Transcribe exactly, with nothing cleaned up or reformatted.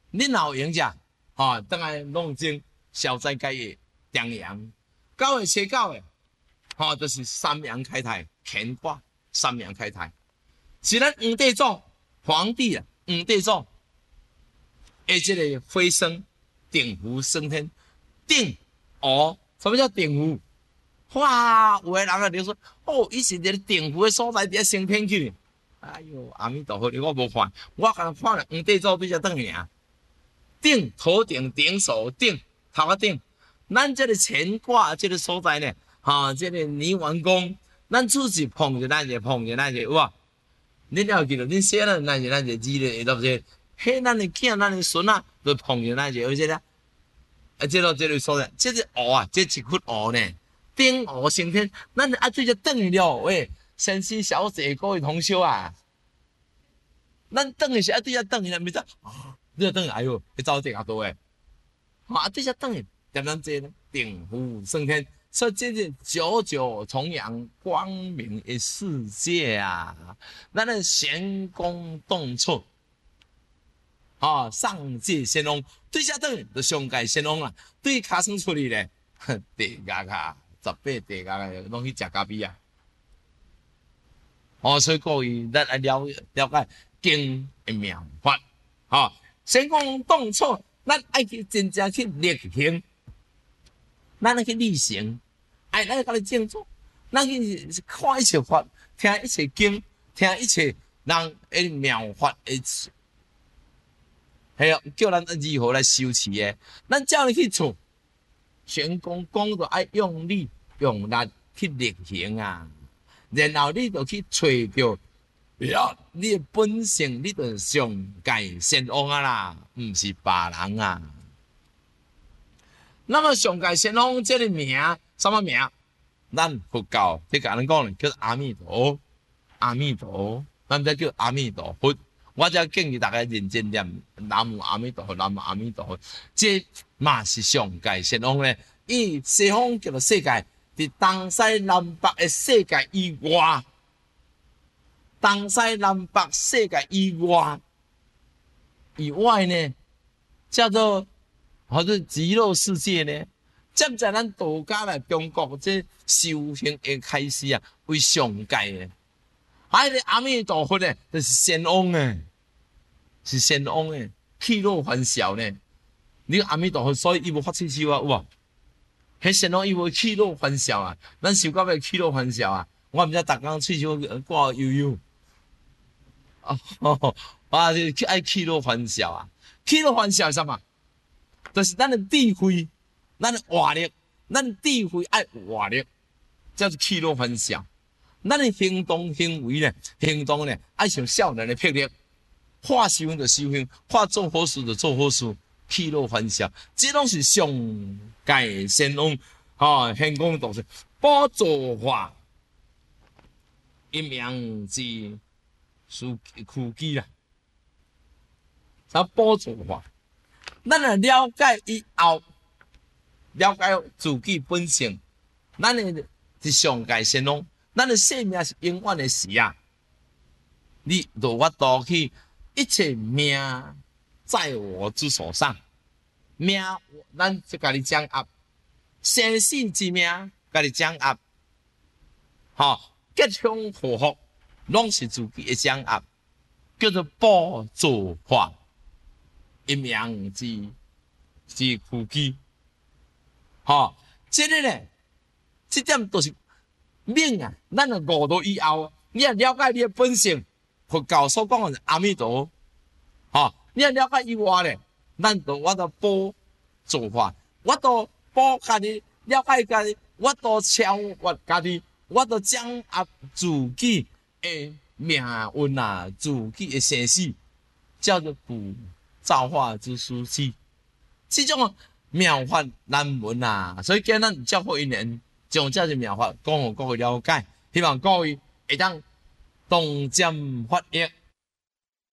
你若有闲者，吼，等来弄精消灾解厄，张扬。九月初九诶，吼，就是三阳开泰，乾卦三阳开泰，是咱黄帝祖皇帝啊，黄帝祖诶，这个飞升鼎湖升天，鼎哦，什么叫鼎湖？哇，有的人啊就说，哦，伊是一个鼎湖的所在，伫咧升天去。哎呦，阿弥陀佛，我无看，我刚看了黄帝祖对只等去尔。鼎头顶顶手鼎头壳顶。咱这个乾卦这个所在呢，哈、哦，这个泥丸宫，咱自己碰着咱就碰着咱就有啊。恁了记着，恁写咱咱就咱就字咧，对不对？嘿，咱的囝、咱的孙啊，都碰着咱就有这个。啊，这个这个所在，这是鹅啊，这一窟鹅呢，顶鹅升天，咱啊对只等于了，喂，先生小姐各位同修啊，咱等于是啊对只等于了，咪知？啊，这等于哎呦，你走这啊多诶，啊对只等于。点咱这呢？鼎湖升天，所以这是九九重阳，光明的世界啊！咱的仙公动处，啊、哦，上界仙翁，对下等就上界仙翁啦。对卡生出去咧，地价卡十八地价个，拢去食咖啡啊！哦，所以各位咱来了了解经的妙法，哈、哦，仙公动处，咱爱去真正去力行。咱来去力行，哎，咱甲你正做，咱去看一切法，听一切经，听一切人的妙法的，系啊，叫咱如何来修持的。咱叫你去做，玄公讲就爱用力用力去力行啊，然后你就去找到呀，你的本性，你就上界仙翁啊啦，唔是别人啊。那么上界仙翁这个名什么名？咱佛教你甲人讲咧，叫阿弥陀，阿弥陀，咱才叫阿弥陀佛。我才建议大家认真念南无阿弥陀佛，南无阿弥陀佛。这嘛是上界仙翁咧，以西方叫做世界，伫东西南北的世界以外，东西南北世界以外以外呢，叫做。或者极乐世界呢？接在咱道家来中国，这修行的开始啊，为上界的。还有阿弥陀佛呢，就是仙翁诶，是仙翁诶，去乐欢笑呢。你阿弥陀佛，所以伊无发气手啊，有无？迄仙翁伊无去乐欢笑啊，咱修到要去乐欢笑啊。我毋知逐工喙手挂悠悠。哦，啊，就爱去乐欢笑啊，去乐欢笑是啥嘛？就是咱的智慧，咱的活力，咱的智慧爱活力，叫做气乐欢笑。咱的行动行为呢，行动呢爱像少年的魄力，化修行就修行，化做好事就做好事，气乐欢笑，这拢是上界仙翁啊，天公道是宝座化，一名之属苦机啦，啥宝座化。咱来了解以后，了解自己本性，咱的是上界仙翁，咱的生命是永远的事啊！你就法度去，一切命在我之手上，命咱就甲你掌握，生死之命甲你掌握，吼、哦，吉祥祸福拢是自己的掌握，叫做宝座化。一名之之苦机，吼、哦，这个呢，这点都是命啊！咱的悟道以后，你要了解你的本性，佛教所讲的是阿弥陀，吼、哦，你要了解以外咧，咱就我都保做法，我都保家己了解家己，我都超越家己，我都掌握自己的命运啊，自己的生死，叫做不。造化之书记，这种妙法难闻啊！所以今咱教会一年将这些妙法讲互各位了解，希望各位会当洞见法益。